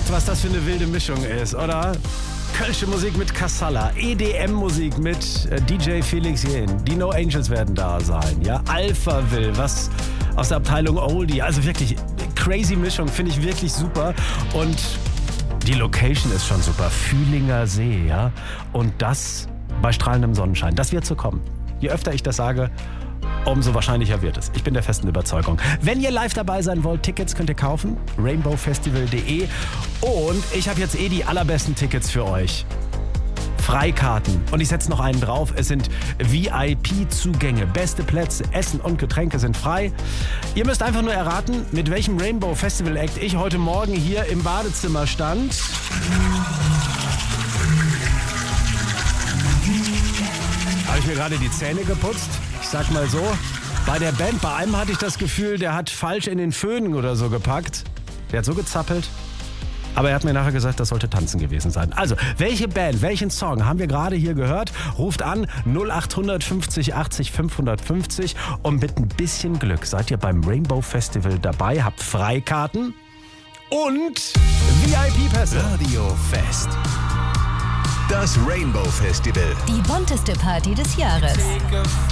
gemerkt, was das für eine wilde Mischung ist, oder? Kölsche Musik mit Kassala, EDM-Musik mit DJ Felix Jähn. Die No Angels werden da sein, ja? Alphaville, was aus der Abteilung Oldie. Also wirklich crazy Mischung, finde ich wirklich super. Und die Location ist schon super. Fühlinger See, ja? Und das bei strahlendem Sonnenschein. Das wird so kommen. Je öfter ich das sage, umso wahrscheinlicher wird es. Ich bin der festen Überzeugung. Wenn ihr live dabei sein wollt, Tickets könnt ihr kaufen. rainbowfestival.de. Und ich habe jetzt die allerbesten Tickets für euch. Freikarten. Und ich setze noch einen drauf. Es sind VIP-Zugänge. Beste Plätze, Essen und Getränke sind frei. Ihr müsst einfach nur erraten, mit welchem Rainbow Festival Act ich heute Morgen hier im Badezimmer stand. Habe ich mir gerade die Zähne geputzt? Ich sag mal so, bei der Band, bei einem hatte ich das Gefühl, der hat falsch in den Föhn oder so gepackt. Der hat so gezappelt. Aber er hat mir nachher gesagt, das sollte Tanzen gewesen sein. Also, welche Band, welchen Song haben wir gerade hier gehört? Ruft an 0800 50 80 550 und mit ein bisschen Glück seid ihr beim Rainbow Festival dabei, habt Freikarten und VIP-Pässe. Radio Fest. Das Rainbow Festival. Die bunteste Party des Jahres.